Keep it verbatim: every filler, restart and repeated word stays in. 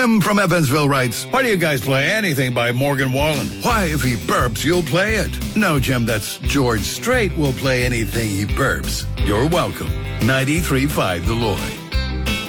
Jim from Evansville writes, Why do you guys play anything by Morgan Wallen? why, if he burps, you'll play it. No, Jim, that's George Strait will play anything he burps. You're welcome. ninety-three point five The Lloyd.